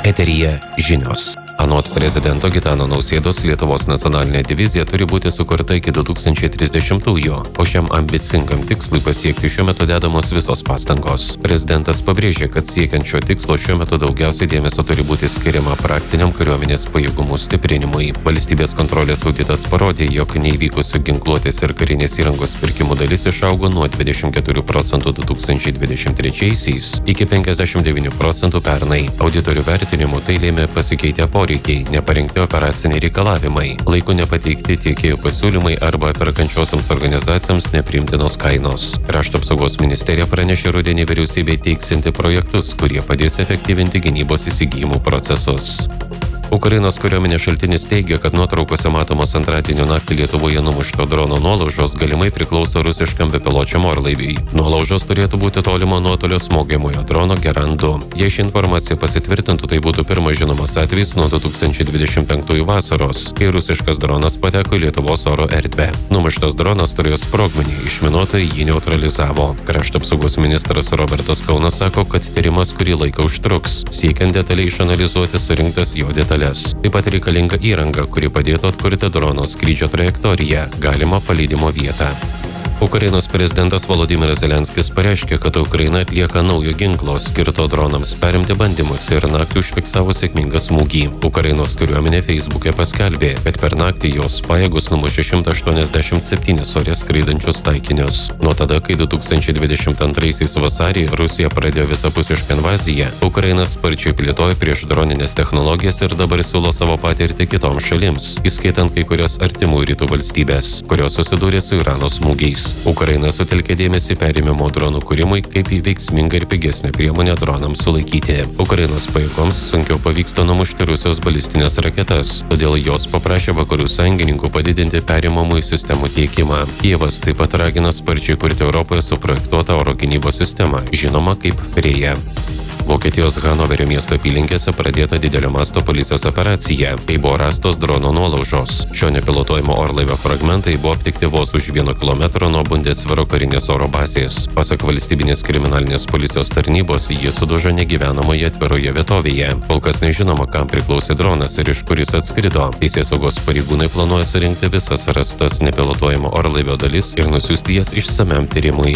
Eteryje žinios. Anot prezidento Gitano Nausėdos, Lietuvos nacionalinė divizija turi būti sukurta iki 2030-ųjų, o šiam ambicingam tikslui pasiekti šiuo metu dedamos visos pastangos. Prezidentas pabrėžė, kad siekiant šio tikslo šiuo metu daugiausiai dėmesio turi būti skiriama praktiniam kariuomenės pajėgumų stiprinimui. Valstybės kontrolės auditas parodė, jog neįvykusių ginkluotės ir karinės įrangos pirkimų dalis išaugo nuo 24% 2023-aisiais iki 59% pernai. Auditorių vertinimu tai lėmė pasikeitę poreikiai, neparengti operaciniai reikalavimai, laiku nepateikti tiekėjų pasiūlymai arba perkančiosioms organizacijoms nepriimtinos kainos. Krašto apsaugos ministerija pranešė rudenį vyriausybei teiksinti projektus, kurie padės efektyvinti gynybos įsigijimų procesus. Ukrainos kariuomenės šaltinis teigia, kad nuotraukose matomos antradienio naktį Lietuvoje numušto drono nuolaužos galimai priklauso rusiškam bepiločiam orlaiviui. Nuolaužos turėtų būti tolimo nuotolio smogiamojo drono Geran 2. Jei ši informacija pasitvirtintų, tai būtų pirmas žinomas atvejis nuo 2025 vasaros, kai rusiškas dronas pateko į Lietuvos oro erdvę. Numuštas dronas turėjo sprogmenį, išminuotojai jį neutralizavo. Krašto apsaugos ministras Robertas Kaunas sako, kad tyrimas kurį laiką užtruks, siekiant detaliai išanalizuoti surinktas jo detalės. Taip pat reikalinga įranga, kuri padėtų atkurti drono skrydžio trajektoriją, galimą paleidimo vietą. Ukrainos prezidentas Volodymyras Zelenskis pareiškė, kad Ukraina atlieka naujo ginklo skirto dronams perimti bandymus ir naktį užfiksavo sėkmingą smūgį. Ukrainos kariuomenė Facebook'e paskelbė, kad per naktį jos pajėgos numušė 187 ore skraidančius taikinius. Nuo tada, kai 2022 vasarį Rusija pradėjo visapusišką invaziją, Ukraina sparčiai plėtojo priešdroninės technologijas ir dabar siūlo savo patirtį kitoms šalims, įskaitant kai kurias artimų rytų valstybės, kurios susidūrė su Irano smūgiais. Ukraina sutelkė dėmesį perėmimo dronų kūrimui kaip į veiksmingą ir pigesnę priemonę dronams sulaikyti. Ukrainos pajėgoms sunkiau pavyksta numušti Rusijos balistinės raketas, todėl jos paprašė vakarų sąjungininkų padidinti perėmamųjų sistemų tiekimą. Kijevas taip pat ragina sparčiai kurti Europoje suprojektuotą oro gynybos sistemą, žinoma kaip Freja. Vokietijos Hanoverio miesto apylinkėse pradėta didelio masto policijos operacija, kai buvo rastos drono nuolaužos. Šio nepilotuojamo orlaivio fragmentai buvo aptikti vos už 1 kilometro nuo Bundesvero karinės oro bazės. Pasak valstybinės kriminalinės policijos tarnybos, jis sudužo negyvenamoje atviroje vietovėje. Kol kas nežinoma, kam priklausė dronas ir iš kur jis atskrido. Teisėsaugos pareigūnai planuoja surinkti visas rastas nepilotuojamo orlaivio dalis ir nusiųsti jas išsamiam tyrimui.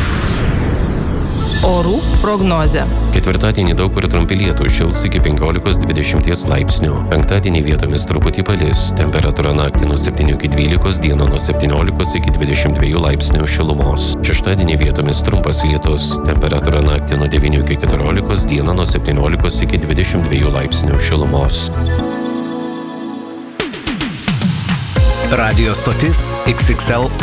Orų prognozė. Ketvirtadienį daug kur trumpi lietūs, šils iki 15–20 laipsnių. Penktadienį vietomis truputį palis. Temperatūra naktį nuo 7 iki 12, dieną nuo 17 iki 22 laipsnių šilumos. Šeštadienį vietomis trumpas lietus. Temperatūra naktį nuo 9 iki 14, dieną nuo 17 iki 22 laipsnių šilumos. Radio stotis XXL